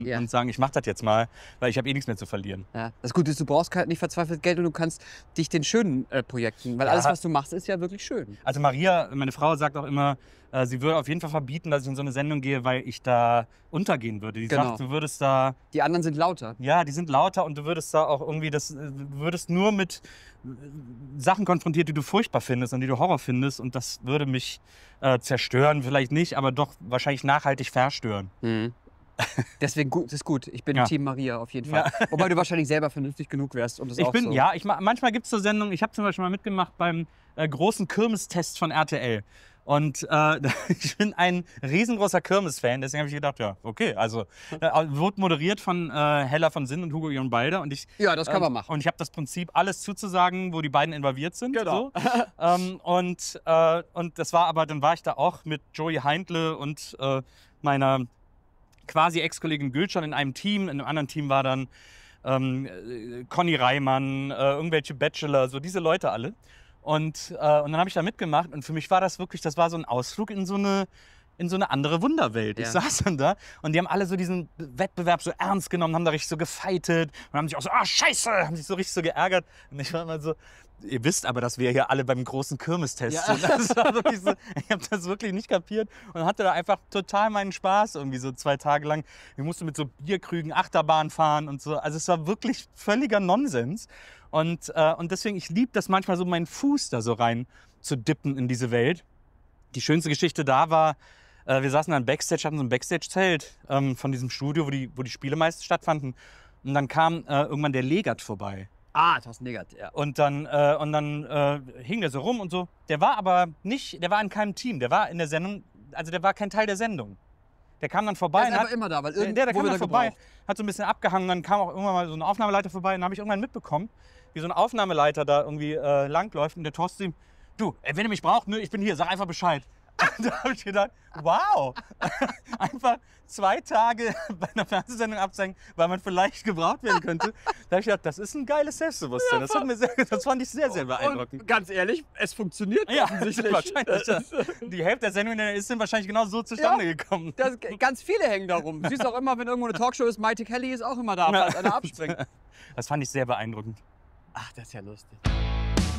und sagen, ich mache das jetzt mal, weil ich habe eh nichts mehr zu verlieren. Ja. Das Gute ist, du brauchst halt nicht verzweifelt Geld und du kannst dich den schönen Projekten, weil Ja. alles, was du machst, ist ja wirklich schön. Also Maria, meine Frau, sagt auch immer, sie würde auf jeden Fall verbieten, dass ich in so eine Sendung gehe, weil ich da untergehen würde. Die sagt, du würdest da... Die anderen sind lauter. Ja, die sind lauter und du würdest da auch irgendwie, du würdest nur mit Sachen konfrontiert, die du furchtbar findest und die du Horror findest und das würde mich zerstören, vielleicht nicht, aber doch wahrscheinlich nachhaltig verstören. Mhm. Deswegen das ist gut. Ich bin Team Maria auf jeden Fall. Ja. Wobei du wahrscheinlich selber vernünftig genug wärst. Und das auch so. Ja, manchmal gibt es so Sendungen, ich habe zum Beispiel mal mitgemacht beim großen Kirmestest von RTL. Und ich bin ein riesengroßer Kirmes-Fan, deswegen habe ich gedacht, ja, okay, also wurde moderiert von Hella von Sinn und Hugo Egon Balder. Und das kann man machen. Und ich habe das Prinzip, alles zuzusagen, wo die beiden involviert sind. Genau. So. Und das war aber, dann war ich da auch mit Joey Heindle und meiner quasi Ex-Kollegin Gülcan in einem Team. In einem anderen Team war dann Conny Reimann, irgendwelche Bachelor, so diese Leute alle. Und dann habe ich da mitgemacht und für mich war das wirklich, das war so ein Ausflug in so eine andere Wunderwelt. Ich saß dann da und die haben alle so diesen Wettbewerb so ernst genommen, haben da richtig so gefeitet und haben sich auch so, scheiße, haben sich so richtig so geärgert. Und ich war immer so, ihr wisst aber, dass wir hier alle beim großen Kirmestest sind. Das war wirklich so, ich habe das wirklich nicht kapiert und hatte da einfach total meinen Spaß irgendwie so 2 Tage lang. Ich musste mit so Bierkrügen Achterbahn fahren und so. Also es war wirklich völliger Nonsens. Und deswegen, ich liebe das manchmal so, meinen Fuß da so rein zu dippen in diese Welt. Die schönste Geschichte da war, wir saßen dann Backstage, hatten so ein Backstage-Zelt von diesem Studio, wo die Spiele meist stattfanden. Und dann kam irgendwann der Legat vorbei. Thorsten Legert, ja. Und dann hing der so rum und so. Der war aber nicht, der war in keinem Team, der war in der Sendung, also der war kein Teil der Sendung. Der kam dann vorbei. Der ist aber immer da, weil der kam dann vorbei, hat so ein bisschen abgehangen, dann kam auch irgendwann mal so ein Aufnahmeleiter vorbei und dann habe ich irgendwann mitbekommen, wie so ein Aufnahmeleiter da irgendwie langläuft und der Thorsten, du, wenn ihr mich braucht, ich bin hier, sag einfach Bescheid. Da habe ich gedacht, wow, einfach 2 Tage bei einer Fernsehsendung abzeigen, weil man vielleicht gebraucht werden könnte. Da habe ich gedacht, das ist ein geiles Selbstbewusstsein. Das fand ich sehr, sehr beeindruckend. Und ganz ehrlich, es funktioniert offensichtlich. Wahrscheinlich. Die Hälfte der Sendung ist dann wahrscheinlich genau so zustande gekommen. Ganz viele hängen da rum. Du siehst auch immer, wenn irgendwo eine Talkshow ist, Mighty Kelly ist auch immer da, falls einer abspringt. Das fand ich sehr beeindruckend. Ach, das ist ja lustig.